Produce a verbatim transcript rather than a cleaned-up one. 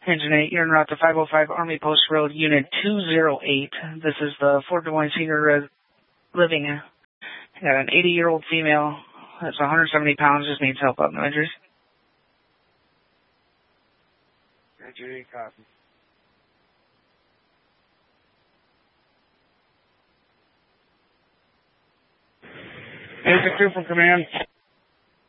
Engine eight, you're en route to five oh five Army Post Road, Unit two oh eight. This is the Fort Des Moines Senior Res- Living. Got an eighty-year-old female that's one hundred seventy pounds, just needs help up in the injuries. Engine eight, copy. Engine two from command.